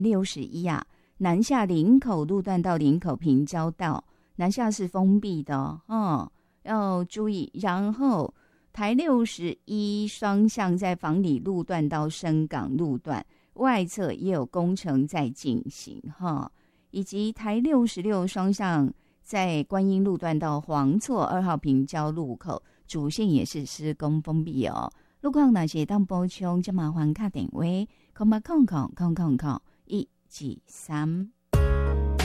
61啊，南下林口路段到林口平交道，南下是封闭的要注意。然后台61双向在房里路段到深港路段外侧也有工程在进行以及台66双向在观音路段到黄厝2号平交路口主线也是施工封闭路况哪些当补充，就麻烦打电话，0800000123。